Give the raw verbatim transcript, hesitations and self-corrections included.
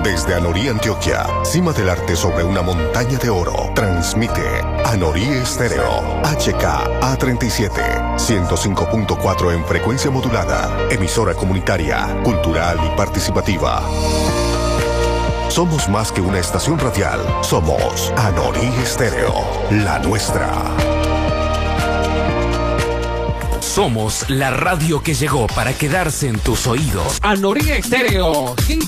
Desde Anorí, Antioquia, cima del arte sobre una montaña de oro, transmite Anorí Estéreo, H K A treinta y siete, ciento cinco punto cuatro en frecuencia modulada, emisora comunitaria, cultural y participativa. Somos más que una estación radial, somos Anorí Estéreo, la nuestra. Somos la radio que llegó para quedarse en tus oídos. Anorí Estéreo.